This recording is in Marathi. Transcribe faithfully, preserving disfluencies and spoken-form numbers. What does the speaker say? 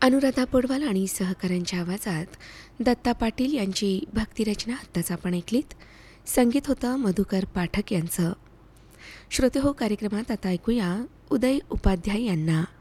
अनुराधा पौडवाल आणि सहकाऱ्यांच्या आवाजात दत्ता पाटील यांची भक्तिरचना आत्ताच आपण ऐकलीत. संगीत होतं मधुकर पाठक यांचं. श्रोते हो, कार्यक्रमात आता ऐकूया उदय उपाध्याय यांना.